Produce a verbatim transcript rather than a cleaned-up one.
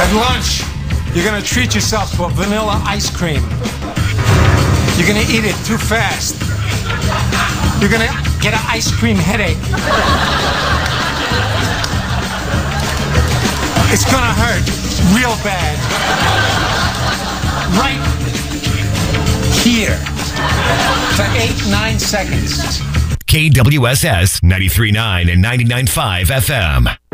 At lunch, you're gonna treat yourself to a vanilla ice cream. You're gonna eat it too fast. You're gonna get an ice cream headache. It's gonna hurt real bad. Right here for eight, nine seconds. K W S S ninety-three point nine and ninety-nine point five F M.